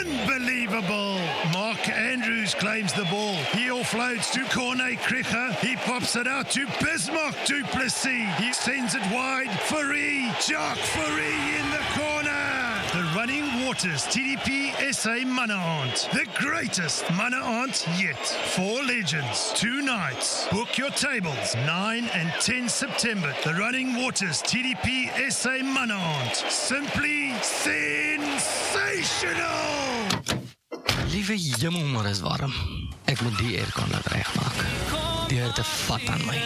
Unbelievable. Mark Andrews claims the ball. He offloads to Corne Krige. He pops it out to Bismarck du Plessis. He sends it wide. Fourie, Jacques Fourie in the corner. The Running Waters TDP SA Mana Aunt. The greatest Mana Aunt yet. 4 legends, 2 nights. Book your tables 9 and 10 September. The Running Waters TDP SA Mana Aunt. Simply sensational. Liewe hemel, maar is warm. Ek moet die aircon laat regmaak. Die hitte vat aan my.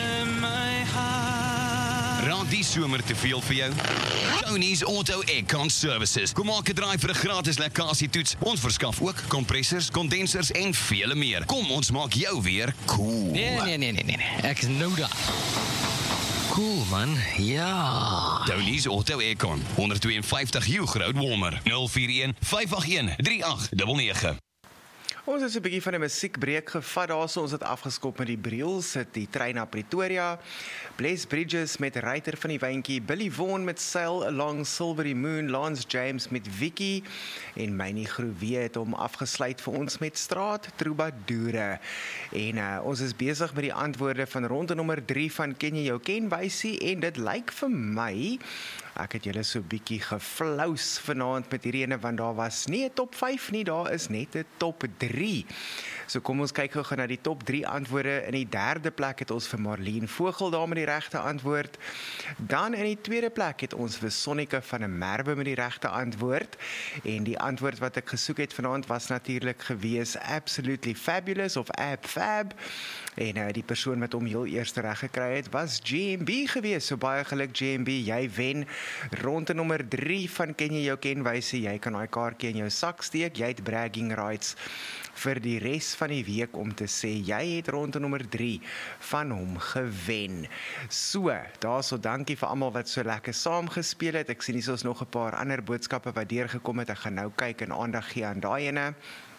Raak die somer te veel vir jou? Tony's Auto Aircon Services. Kom maak 'n draai vir 'n gratis lekkasietoets. Ons verskaf ook kompressors, kondensers en vele meer. Kom, ons maak jou weer cool. Nee. Ek is nou daar. Cool, man. Ja. Tony's Auto Aircon. 152 Hugh Road, Walmer. 041 581 3899. Ons het 'n bietjie van 'n musiekbreek gevat daarso. Ons het afgeskop met die Briels, die trein na Pretoria, Bless Bridges met Ryter van die Wyntjie, Billy Vaughan met Sail Along Silvery Moon, Lance James met Vicky en Mynie Groewe het hom afgesluit vir ons met Straat Troubadoure. En ons is besig met die antwoorde van ronde nommer 3 van Ken jy jou kenwysie en dit lyk vir my ek het julle so bietjie geflous vanaand met hierdie ene, want daar was nie 'n top 5 nie, daar is net 'n top 3. So kom ons kyk gou na die top 3 antwoorde. In die 3de plek het ons vir Marlene Vogel daar met die regte antwoord. Dan in die 2de plek het ons vir Sonneke van der Merwe met die regte antwoord. En die antwoord wat ek gesoek het vanaand was natuurlik gewees Absolutely Fabulous of Fab. En die persoon wat hom heel eerste reg gekry het was GMB gewees. So baie geluk GMB, jy wen ronde nommer 3 van Ken jy jou kenwysie. Jy kan daai kaartjie in jou sak steek. Jy het bragging rights vir die res van die week om te sê jy het ronde nommer 3 van hom gewen. So, daarso dankie vir almal wat so lekker saam gespeel het. Ek sien hier is nog 'n paar ander boodskappe wat deurgekom het. Ek gaan nou kyk en aandag gee aan daai ene.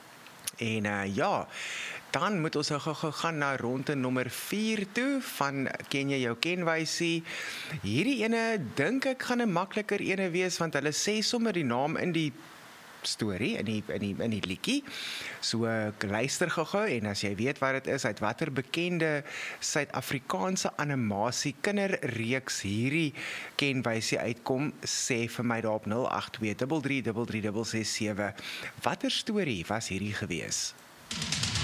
En ja, dan moet ons gou gaan na ronde nommer 4 toe van Ken jy jou kenwysie. Hierdie ene dink ek gaan 'n makliker ene wees want hulle sê sommer die naam in die storie in die liedjie. So luister gou en as jy weet wat dit is, uit watter bekende Suid-Afrikaanse animasie kinderreeks hierdie kenwysie uitkom, sê vir my daar op 082 333367. Watter storie was hierdie gewees?